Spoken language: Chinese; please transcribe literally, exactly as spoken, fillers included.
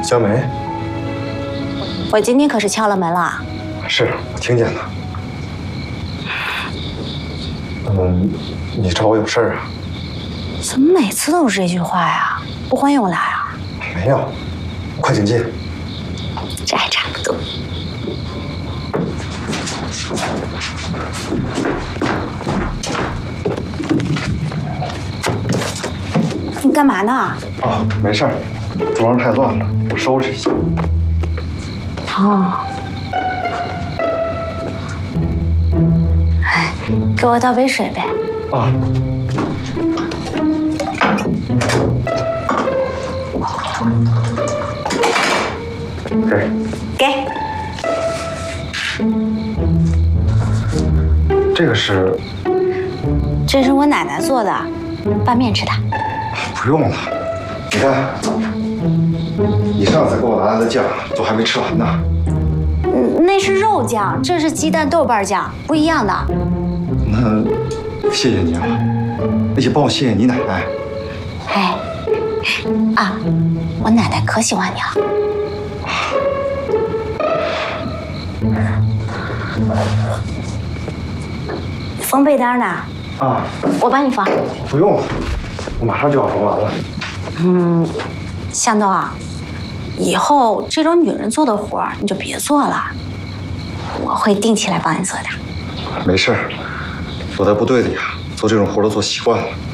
江梅， 我今天可是敲了门了。 是我听见了。嗯，你找我有事儿啊？ 怎么每次都是这句话呀？不欢迎我来啊？ 没有，快请进。 这还差不多。你干嘛呢？ 啊，没事儿，桌上太乱了，我收拾一下。 哦。哎，给我倒杯水呗。 啊。给。 给。 这个是。 这是我奶奶做的，拌面吃的。 不用了，你看，你上次给我拿来的酱都还没吃完呢。 嗯，那是肉酱，这是鸡蛋豆瓣酱，不一样的。 那谢谢你啊，也帮我谢谢你奶奶。 哎，啊，我奶奶可喜欢你了。缝被单呢？ 啊， 我帮你缝。 不用了，我马上就要缝完了。 嗯，向东啊，以后这种女人做的活儿你就别做了，我会定期来帮你做的。 没事儿，我在部队里啊，做这种活都做习惯了。